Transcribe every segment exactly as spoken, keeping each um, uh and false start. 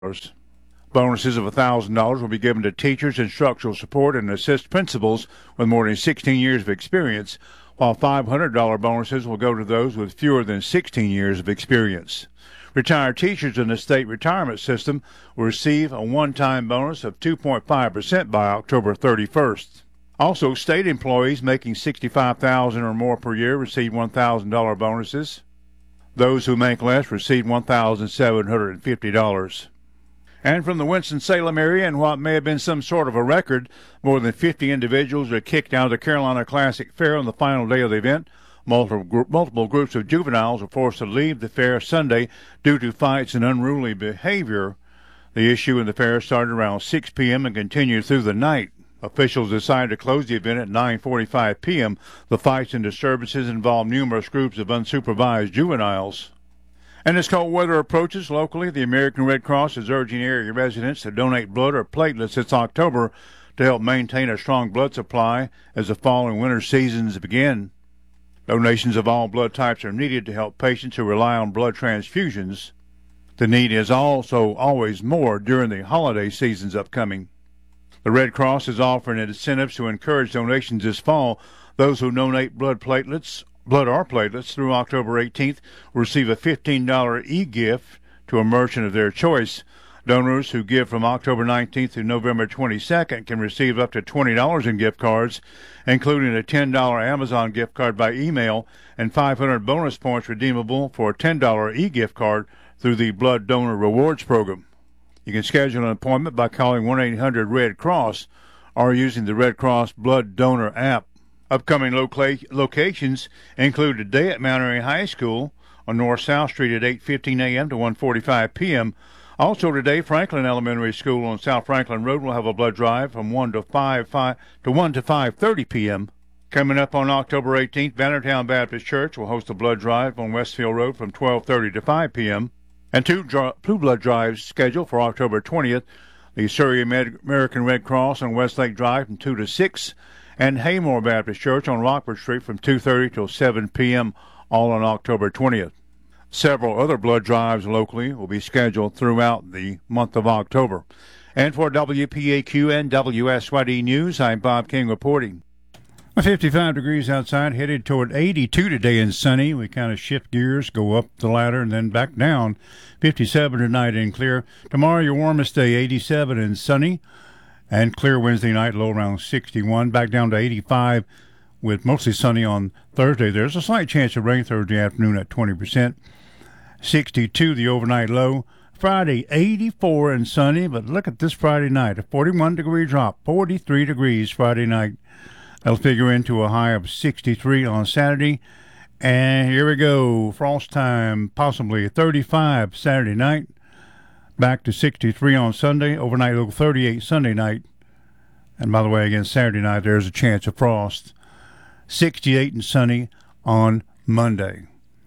Bonuses of one thousand dollars will be given to teachers, instructional support, and assist principals with more than sixteen years of experience, while five hundred dollars bonuses will go to those with fewer than sixteen years of experience. Retired teachers in the state retirement system will receive a one-time bonus of two point five percent by October thirty-first. Also, state employees making sixty-five thousand dollars or more per year receive one thousand dollars bonuses. Those who make less receive one thousand seven hundred fifty dollars. And from the Winston-Salem area, in what may have been some sort of a record, more than fifty individuals are kicked out of the Carolina Classic Fair on the final day of the event. Multiple, multiple groups of juveniles were forced to leave the fair Sunday due to fights and unruly behavior. The issue in the fair started around six p.m. and continued through the night. Officials decided to close the event at nine forty-five p.m. The fights and disturbances involved numerous groups of unsupervised juveniles. And as cold weather approaches locally, the American Red Cross is urging area residents to donate blood or platelets this October to help maintain a strong blood supply as the fall and winter seasons begin. Donations of all blood types are needed to help patients who rely on blood transfusions. The need is also always more during the holiday seasons upcoming. The Red Cross is offering incentives to encourage donations this fall. Those who donate blood platelets Blood or platelets through October eighteenth will receive a fifteen dollars e-gift to a merchant of their choice. Donors who give from October nineteenth to November twenty-second can receive up to twenty dollars in gift cards, including a ten dollars Amazon gift card by email and five hundred bonus points redeemable for a ten dollars e-gift card through the Blood Donor Rewards Program. You can schedule an appointment by calling one eight hundred red cross or using the Red Cross Blood Donor app. Upcoming loca- locations include today at Mount Airy High School on North South Street at eight fifteen a.m. to one forty-five p.m. Also today, Franklin Elementary School on South Franklin Road will have a blood drive from one to five, five to one to five thirty p.m. Coming up on October eighteenth, Bannertown Baptist Church will host a blood drive on Westfield Road from twelve thirty to five p.m. And two, dr- two blood drives scheduled for October twentieth. The Surrey American Red Cross on Westlake Drive from two to six. And Haymore Baptist Church on Rockford Street from two thirty till seven p.m., all on October twentieth. Several other blood drives locally will be scheduled throughout the month of October. And for W P A Q and W S Y D News, I'm Bob King reporting. fifty-five degrees outside, headed toward eighty-two today and sunny. We kind of shift gears, go up the ladder, and then back down. fifty-seven tonight and clear. Tomorrow, your warmest day, eighty-seven and sunny. And clear Wednesday night, low around sixty-one, back down to eighty-five with mostly sunny on Thursday. There's a slight chance of rain Thursday afternoon at twenty percent. sixty-two the overnight low. Friday, eighty-four and sunny, but look at this Friday night, a forty-one degree drop, forty-three degrees Friday night. That'll figure into a high of sixty-three on Saturday. And here we go, frost time, possibly thirty-five Saturday night. Back to sixty-three on Sunday, overnight low thirty-eight Sunday night. And by the way, again, Saturday night, there's a chance of frost. sixty-eight and sunny on Monday.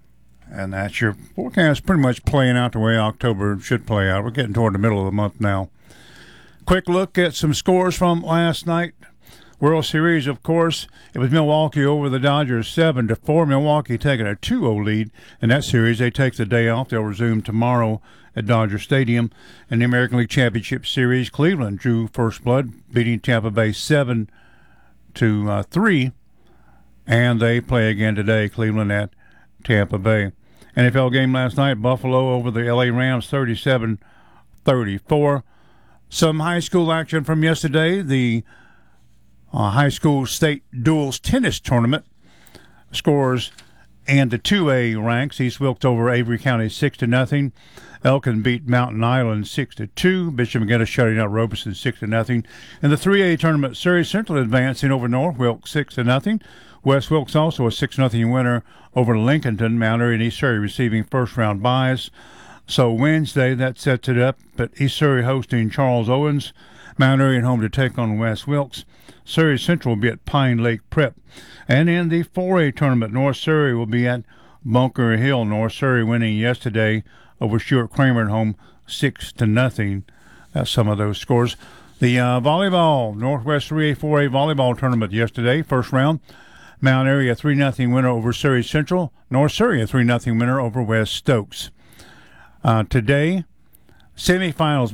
And that's your forecast pretty much playing out the way October should play out. We're getting toward the middle of the month now. Quick look at some scores from last night. World Series, of course, it was Milwaukee over the Dodgers seven to four. Milwaukee taking a two oh lead in that series. They take the day off. They'll resume tomorrow at Dodger Stadium. In the American League Championship Series, Cleveland drew first blood, beating Tampa Bay seven to three. And they play again today, Cleveland at Tampa Bay. N F L game last night, Buffalo over the L A Rams thirty-seven thirty-four. Some high school action from yesterday. The uh, high school state duals tennis tournament scores and the two A ranks. East Wilkes over Avery County six to nothing. Elkin beat Mountain Island six to two. Bishop McGinnis shutting out Robeson six to nothing. In the three A tournament, Surrey Central advancing over North Wilkes six to nothing. West Wilkes also a six nothing winner over Lincolnton. Mount Airy and East Surrey receiving first round byes. So Wednesday, that sets it up. But East Surrey hosting Charles Owens. Mount Airy at home to take on West Wilkes. Surrey Central will be at Pine Lake Prep. And in the four A tournament, North Surrey will be at Bunker Hill. North Surrey winning yesterday over Stuart Kramer at home six to nothing. That's some of those scores. The uh, volleyball, Northwest three A, four A volleyball tournament yesterday, first round. Mount Airy a three nothing winner over Surrey Central. North Surrey a three nothing winner over West Stokes. Uh, today, Semifinals